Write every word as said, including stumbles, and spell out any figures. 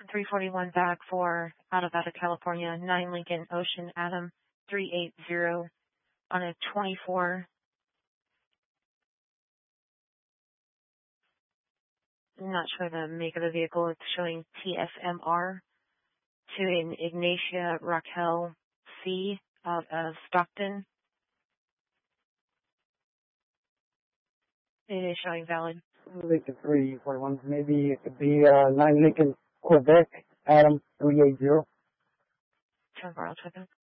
three forty-one back for out of out of California, nine Lincoln Ocean Adam three eight zero on a twenty-four. I'm not sure the make of the vehicle. It's showing T S M R to an Ignatia Raquel C out of Stockton. It is showing valid. Lincoln three forty-one. Maybe it could be uh, nine Lincoln Quebec Adam three eight zero. Turn Barrel Quebec.